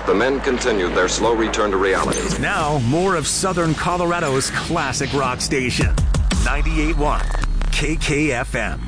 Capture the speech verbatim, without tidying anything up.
the men continued their slow return to reality. Now, more of Southern Colorado's classic rock station, ninety-eight point one K K F M.